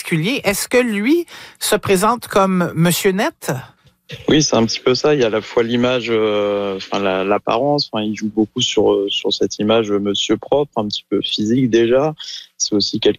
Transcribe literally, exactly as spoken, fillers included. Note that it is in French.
particulier. Est-ce que lui se présente comme Monsieur Net? Oui, c'est un petit peu ça. Il y a à la fois l'image, euh, enfin la, l'apparence. Enfin, il joue beaucoup sur sur cette image Monsieur propre, un petit peu physique déjà. C'est aussi quelqu'un